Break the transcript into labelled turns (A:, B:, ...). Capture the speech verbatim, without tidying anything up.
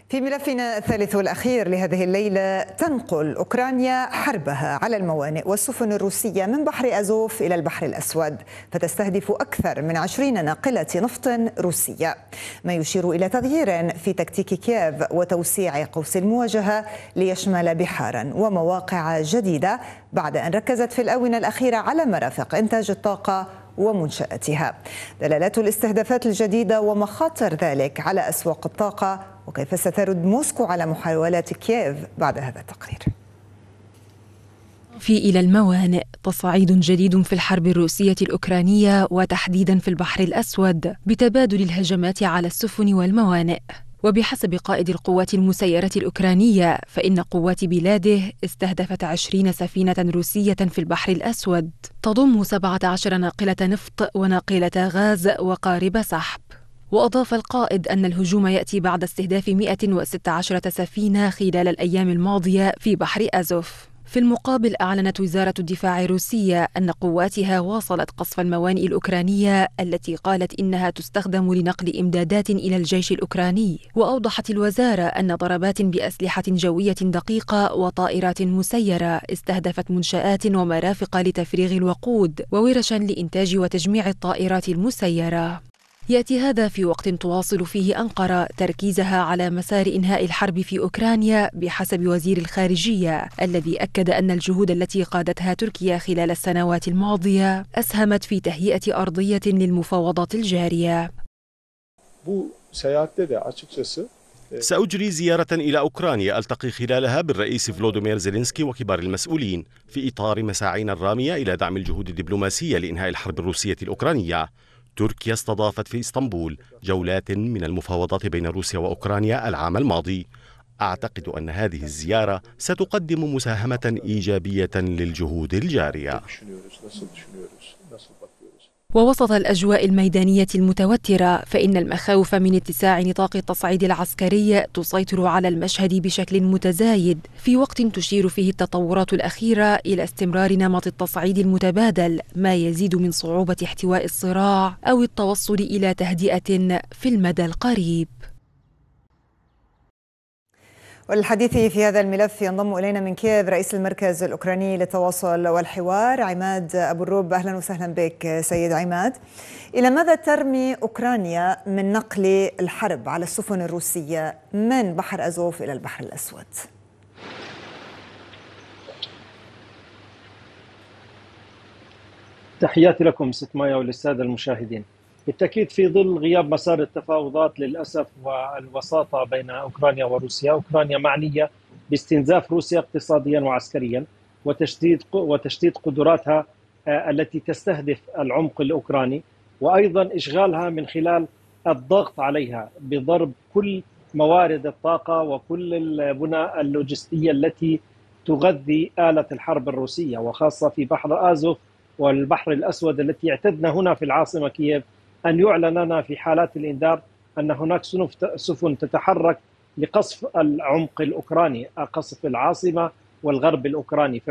A: في ملفنا الثالث والأخير لهذه الليلة، تنقل أوكرانيا حربها على الموانئ والسفن الروسية من بحر أزوف إلى البحر الأسود، فتستهدف أكثر من عشرين ناقلة نفط روسية، ما يشير إلى تغيير في تكتيك كييف وتوسيع قوس المواجهة ليشمل بحارا ومواقع جديدة، بعد أن ركزت في الآونة الأخيرة على مرافق إنتاج الطاقة ومنشآتها. دلالات الاستهدافات الجديدة ومخاطر ذلك على أسواق الطاقة، وكيف سترد موسكو على محاولات كييف بعد هذا التقرير.
B: في إلى الموانئ تصعيد جديد في الحرب الروسية الأوكرانية، وتحديدا في البحر الأسود، بتبادل الهجمات على السفن والموانئ. وبحسب قائد القوات المسيرة الأوكرانية، فإن قوات بلاده استهدفت عشرين سفينة روسية في البحر الأسود، تضم سبعة عشر ناقلة نفط وناقلة غاز وقارب سحب. وأضاف القائد أن الهجوم يأتي بعد استهداف مئة وستة عشر سفينة خلال الأيام الماضية في بحر أزوف. في المقابل، أعلنت وزارة الدفاع الروسية أن قواتها واصلت قصف الموانئ الأوكرانية التي قالت إنها تستخدم لنقل إمدادات إلى الجيش الأوكراني. وأوضحت الوزارة أن ضربات بأسلحة جوية دقيقة وطائرات مسيرة استهدفت منشآت ومرافق لتفريغ الوقود وورشا لإنتاج وتجميع الطائرات المسيرة. يأتي هذا في وقت تواصل فيه أنقرة تركيزها على مسار إنهاء الحرب في أوكرانيا، بحسب وزير الخارجية، الذي أكد أن الجهود التي قادتها تركيا خلال السنوات الماضية أسهمت في تهيئة أرضية للمفاوضات الجارية.
C: سأجري زيارة إلى أوكرانيا ألتقي خلالها بالرئيس فلوديمير زيلينسكي وكبار المسؤولين في إطار مساعينا الرامية إلى دعم الجهود الدبلوماسية لإنهاء الحرب الروسية الأوكرانية. تركيا استضافت في إسطنبول جولات من المفاوضات بين روسيا وأوكرانيا العام الماضي. أعتقد أن هذه الزيارة ستقدم مساهمة إيجابية للجهود الجارية.
B: ووسط الأجواء الميدانية المتوترة، فإن المخاوف من اتساع نطاق التصعيد العسكري تسيطر على المشهد بشكل متزايد، في وقت تشير فيه التطورات الأخيرة إلى استمرار نمط التصعيد المتبادل، ما يزيد من صعوبة احتواء الصراع أو التوصل إلى تهدئة في المدى القريب.
A: والحديث في هذا الملف ينضم إلينا من كييف رئيس المركز الأوكراني للتواصل والحوار عماد أبو الروب. أهلا وسهلا بك سيد عماد. إلى ماذا ترمي أوكرانيا من نقل الحرب على السفن الروسية من بحر أزوف إلى البحر الأسود؟
D: تحياتي لكم ست مايا وللسادة المشاهدين. بالتأكيد في ظل غياب مسار التفاوضات للأسف والوساطة بين أوكرانيا وروسيا، أوكرانيا معنية باستنزاف روسيا اقتصاديا وعسكريا وتشديد وتشديد قدراتها التي تستهدف العمق الأوكراني، وأيضا إشغالها من خلال الضغط عليها بضرب كل موارد الطاقة وكل البنى اللوجستية التي تغذي آلة الحرب الروسية، وخاصة في بحر آزوف والبحر الأسود التي اعتدنا هنا في العاصمة كييف أن يعلن لنا في حالات الإنذار أن هناك سفن تتحرك لقصف العمق الأوكراني، قصف العاصمة والغرب الأوكراني.